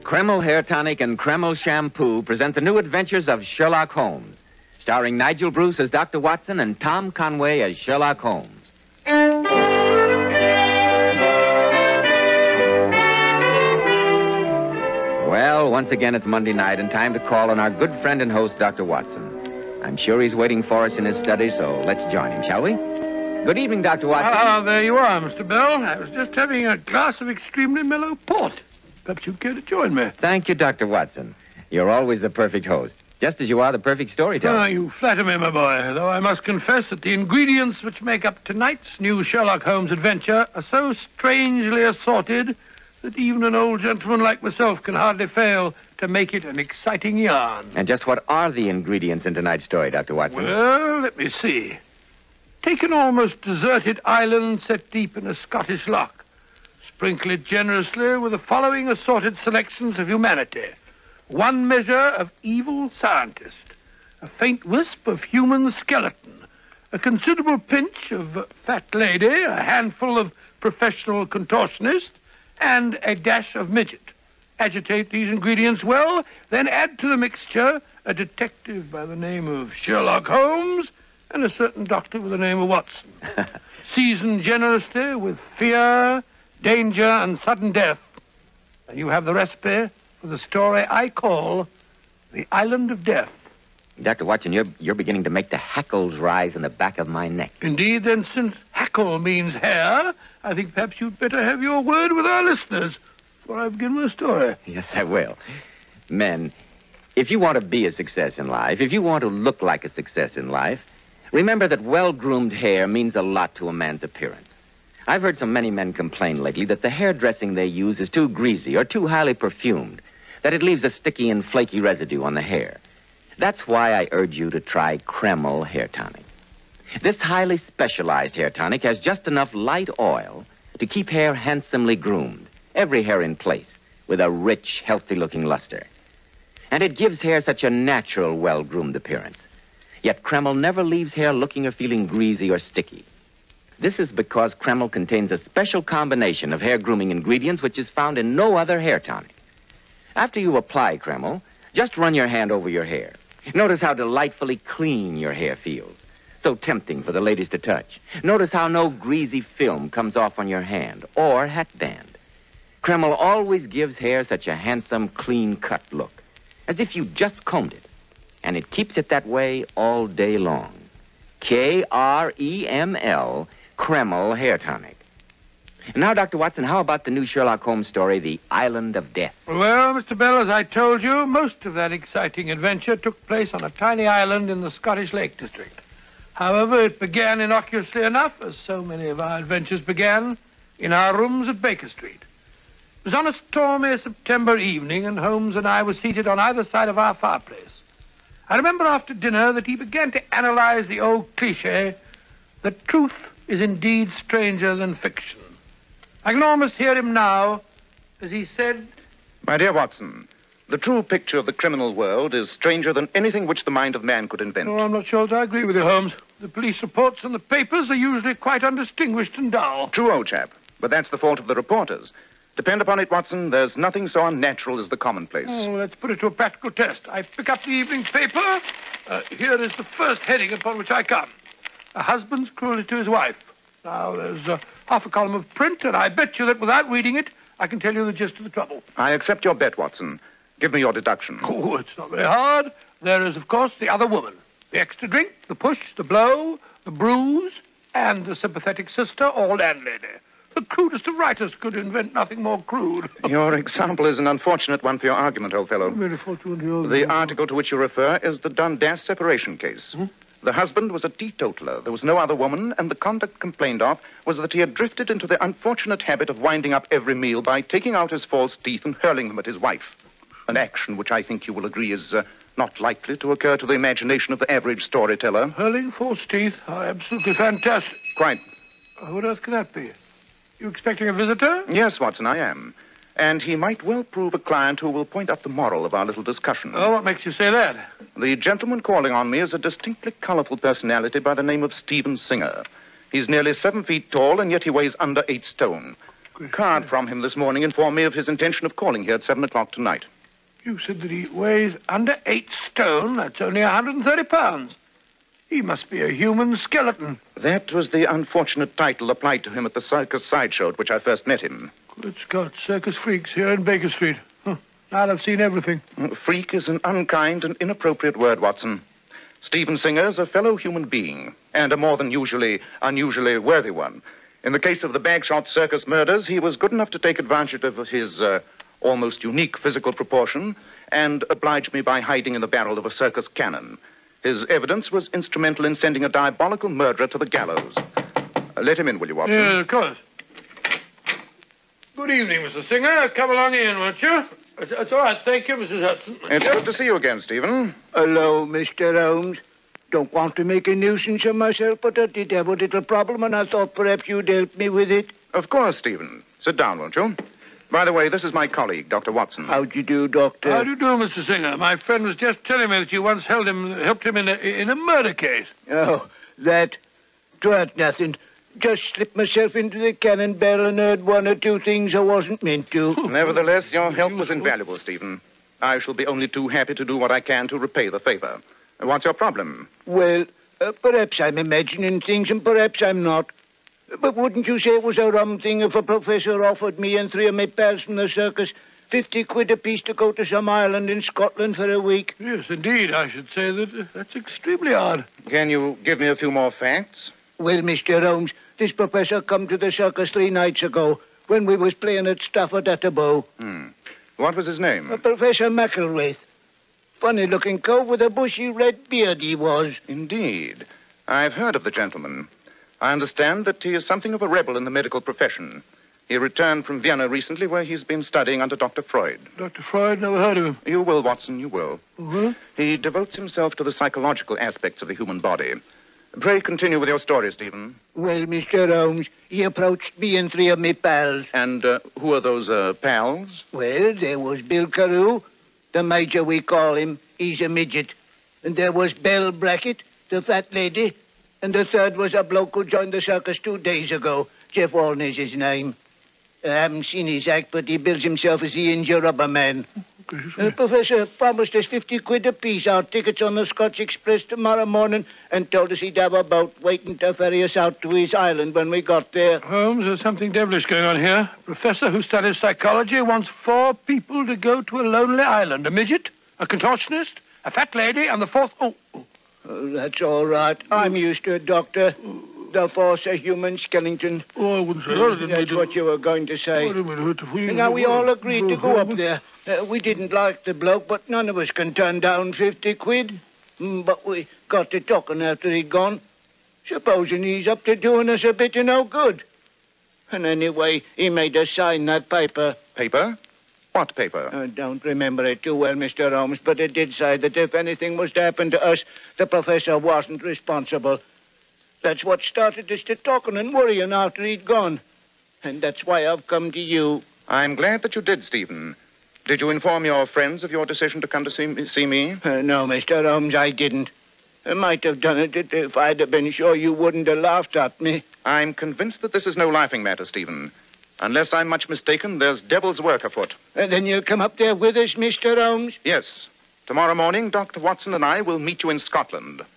Kreml Hair Tonic and Kreml Shampoo present the new adventures of Sherlock Holmes, starring Nigel Bruce as Dr. Watson and Tom Conway as Sherlock Holmes. Well, once again, it's Monday night and time to call on our good friend and host, Dr. Watson. I'm sure he's waiting for us in his study, so let's join him, shall we? Good evening, Dr. Watson. Ah, there you are, Mr. Bell. I was just having a glass of extremely mellow port. Perhaps you'd care to join me. Thank you, Dr. Watson. You're always the perfect host, just as you are the perfect storyteller. Ah, you flatter me, my boy, though I must confess that the ingredients which make up tonight's new Sherlock Holmes adventure are so strangely assorted that even an old gentleman like myself can hardly fail to make it an exciting yarn. And just what are the ingredients in tonight's story, Dr. Watson? Well, let me see. Take an almost deserted island set deep in a Scottish loch. Sprinkle it generously with the following assorted selections of humanity. 1 measure of evil scientist, a faint wisp of human skeleton, a considerable pinch of fat lady, a handful of professional contortionist, and a dash of midget. Agitate these ingredients well, then add to the mixture a detective by the name of Sherlock Holmes and a certain doctor with the name of Watson. Season generously with fear, danger, and sudden death. And you have the recipe for the story I call The Island of Death. Dr. Watson, you're beginning to make the hackles rise in the back of my neck. Indeed, then, since hackle means hair, I think perhaps you'd better have your word with our listeners before I begin my story. Yes, I will. Men, if you want to be a success in life, if you want to look like a success in life, remember that well-groomed hair means a lot to a man's appearance. I've heard so many men complain lately that the hairdressing they use is too greasy or too highly perfumed, that it leaves a sticky and flaky residue on the hair. That's why I urge you to try Kreml Hair Tonic. This highly specialized hair tonic has just enough light oil to keep hair handsomely groomed, every hair in place, with a rich, healthy-looking luster. And it gives hair such a natural, well-groomed appearance. Yet Kreml never leaves hair looking or feeling greasy or sticky. This is because Kreml contains a special combination of hair grooming ingredients which is found in no other hair tonic. After you apply Kreml, just run your hand over your hair. Notice how delightfully clean your hair feels. So tempting for the ladies to touch. Notice how no greasy film comes off on your hand or hat band. Kreml always gives hair such a handsome, clean-cut look, as if you just combed it. And it keeps it that way all day long. Kreml, Kreml Hair Tonic. And now, Dr. Watson, how about the new Sherlock Holmes story, The Island of Death? Well, Mr. Bell, as I told you, most of that exciting adventure took place on a tiny island in the Scottish Lake District. However, it began innocuously enough, as so many of our adventures began, in our rooms at Baker Street. It was on a stormy September evening, and Holmes and I were seated on either side of our fireplace. I remember after dinner that he began to analyze the old cliché that truth is indeed stranger than fiction. I can almost hear him now as he said, "My dear Watson, the true picture of the criminal world is stranger than anything which the mind of man could invent." "Oh, I'm not sure that I agree with you, Holmes. The police reports and the papers are usually quite undistinguished and dull." "True, old chap, but that's the fault of the reporters. Depend upon it, Watson, there's nothing so unnatural as the commonplace." "Oh, let's put it to a practical test. I pick up the evening paper. Here is the first heading upon which I come. A husband's cruelty to his wife. Now, there's half a column of print, and I bet you that without reading it, I can tell you the gist of the trouble." "I accept your bet, Watson. Give me your deduction." "Oh, it's not very hard. There is, of course, the other woman. The extra drink, the push, the blow, the bruise, and the sympathetic sister or landlady. The crudest of writers could invent nothing more crude." "Your example is an unfortunate one for your argument, old fellow. Very fortunate. The article to which you refer is the Dundas separation case. The husband was a teetotaler. There was no other woman, and the conduct complained of was that he had drifted into the unfortunate habit of winding up every meal by taking out his false teeth and hurling them at his wife. An action which I think you will agree is not likely to occur to the imagination of the average storyteller." "Hurling false teeth? Oh, absolutely fantastic." "Quite." What else can that be? You expecting a visitor? "Yes, Watson, I am. And he might well prove a client who will point out the moral of our little discussion." "Oh, what makes you say that?" "The gentleman calling on me is a distinctly colorful personality by the name of Stephen Singer. He's nearly 7 feet tall, and yet he weighs under 8 stone. Card from him this morning informed me of his intention of calling here at 7 o'clock tonight. You said that he weighs under 8 stone. That's only 130 pounds. He must be a human skeleton. That was the unfortunate title applied to him at the circus sideshow at which I first met him. Good Scott, circus freaks here in Baker Street. Huh. Now I've seen everything. Freak is an unkind and inappropriate word, Watson. Stephen Singer's a fellow human being, and a more than unusually worthy one. In the case of the Bagshot Circus murders, he was good enough to take advantage of his almost unique physical proportion and oblige me by hiding in the barrel of a circus cannon. His evidence was instrumental in sending a diabolical murderer to the gallows. Let him in, will you, Watson? Yes, of course. Good evening, Mr. Singer. Come along in, won't you? It's all right, thank you, Mrs. Hudson. It's good to see you again, Stephen. Hello, Mr. Holmes. Don't want to make a nuisance of myself, but I did have a little problem, and I thought perhaps you'd help me with it. Of course, Stephen. Sit down, won't you? By the way, this is my colleague, Dr. Watson. How do you do, Doctor? How do you do, Mr. Singer? My friend was just telling me that you once helped him in a murder case. Oh, that? 'Twas nothing. Just slipped myself into the cannon barrel and heard one or two things I wasn't meant to. Nevertheless, your help was invaluable, Stephen. I shall be only too happy to do what I can to repay the favor. What's your problem? Well, perhaps I'm imagining things and perhaps I'm not. But wouldn't you say it was a rum thing if a professor offered me and 3 of my pals from the circus 50 quid apiece to go to some island in Scotland for a week? Yes, indeed. I should say that that's extremely odd. Can you give me a few more facts? Well, Mr. Holmes, this professor come to the circus 3 nights ago when we was playing at Stafford at the Bow. What was his name? Professor McElwraith. Funny-looking cove with a bushy red beard he was. Indeed. I've heard of the gentleman. I understand that he is something of a rebel in the medical profession. He returned from Vienna recently, where he's been studying under Dr. Freud. Dr. Freud? Never heard of him. You will, Watson, you will. Uh-huh. He devotes himself to the psychological aspects of the human body. Pray continue with your story, Stephen. Well, Mr. Holmes, he approached me and 3 of me pals. And who are those pals? Well, there was Bill Carew, the major we call him. He's a midget. And there was Belle Brackett, the fat lady. And the third was a bloke who joined the circus 2 days ago. Jeff Walner's his name. I haven't seen his act, but he bills himself as the India Rubber Man. The professor promised us 50 quid apiece, our tickets on the Scotch Express tomorrow morning, and told us he'd have a boat waiting to ferry us out to his island when we got there. Holmes, there's something devilish going on here. A professor who studies psychology wants 4 people to go to a lonely island. A midget, a contortionist, a fat lady, and the 4th... Oh, that's all right. I'm used to it, Doctor. The force a human skeleton. I wouldn't say that. That's what you were going to say. Now, we all agreed to go up there. We didn't like the bloke, but none of us can turn down 50 quid. But we got to talking after he'd gone. Supposing he's up to doing us a bit of no good. And anyway, he made us sign that paper. Paper? What paper? I don't remember it too well, Mr. Holmes, but it did say that if anything was to happen to us, the professor wasn't responsible. That's what started us to talking and worrying after he'd gone. And that's why I've come to you. I'm glad that you did, Stephen. Did you inform your friends of your decision to come to see me? No, Mr. Holmes, I didn't. I might have done it if I'd have been sure you wouldn't have laughed at me. I'm convinced that this is no laughing matter, Stephen. Unless I'm much mistaken, there's devil's work afoot. Then you'll come up there with us, Mr. Holmes? Yes. Tomorrow morning, Dr. Watson and I will meet you in Scotland.